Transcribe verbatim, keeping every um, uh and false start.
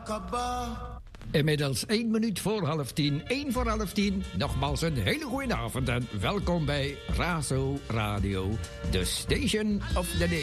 Inmiddels één minuut voor half tien, één voor half tien. Nogmaals een hele goede avond en welkom bij Razo Radio, the station of the day.